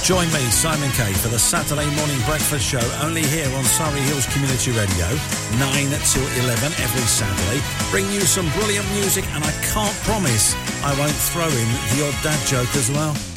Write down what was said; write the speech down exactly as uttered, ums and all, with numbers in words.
Join me, Simon Kay, for the Saturday morning breakfast show, only here on Surrey Hills Community Radio, nine till eleven every Saturday. Bring you some brilliant music, and I can't promise I won't throw in the odd dad joke as well.